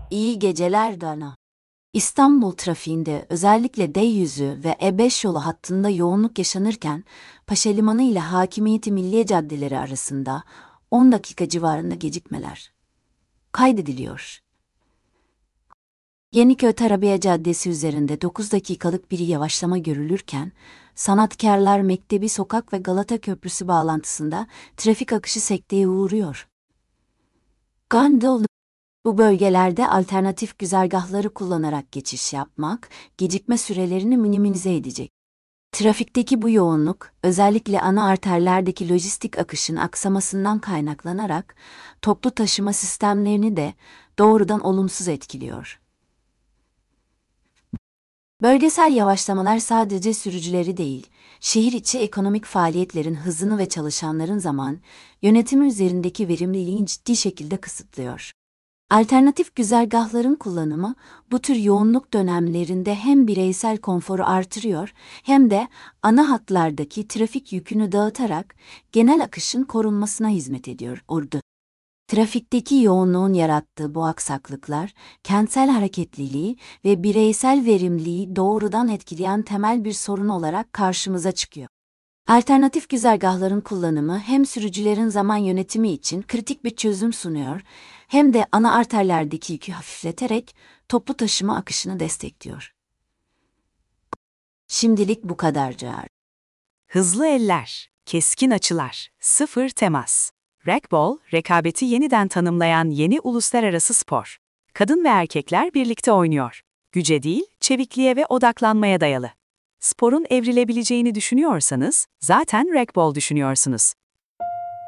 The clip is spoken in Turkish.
İyi geceler Dana. İstanbul trafiğinde özellikle D100'ü ve E5 yolu hattında yoğunluk yaşanırken Paşa Limanı ile Hakimiyeti Milliye caddeleri arasında 10 dakika civarında gecikmeler kaydediliyor. Yeniköy Tarabya Caddesi üzerinde 9 dakikalık bir yavaşlama görülürken, Sanatkarlar Mektebi Sokak ve Galata Köprüsü bağlantısında trafik akışı sekteye uğruyor. Gondol. Bu bölgelerde alternatif güzergahları kullanarak geçiş yapmak, gecikme sürelerini minimize edecek. Trafikteki bu yoğunluk, özellikle ana arterlerdeki lojistik akışın aksamasından kaynaklanarak, toplu taşıma sistemlerini de doğrudan olumsuz etkiliyor. Bölgesel yavaşlamalar sadece sürücüleri değil, şehir içi ekonomik faaliyetlerin hızını ve çalışanların zaman yönetimi üzerindeki verimliliğini ciddi şekilde kısıtlıyor. Alternatif güzergahların kullanımı bu tür yoğunluk dönemlerinde hem bireysel konforu artırıyor hem de ana hatlardaki trafik yükünü dağıtarak genel akışın korunmasına hizmet ediyor. Trafikteki yoğunluğun yarattığı bu aksaklıklar, kentsel hareketliliği ve bireysel verimliliği doğrudan etkileyen temel bir sorun olarak karşımıza çıkıyor. Alternatif güzergahların kullanımı hem sürücülerin zaman yönetimi için kritik bir çözüm sunuyor, hem de ana arterlerdeki yükü hafifleterek toplu taşıma akışını destekliyor. Şimdilik bu kadarcık. Hızlı eller, keskin açılar, sıfır temas. Racquetball, rekabeti yeniden tanımlayan yeni uluslararası spor. Kadın ve erkekler birlikte oynuyor. Güce değil, çevikliğe ve odaklanmaya dayalı. Sporun evrilebileceğini düşünüyorsanız, zaten racquetball düşünüyorsunuz.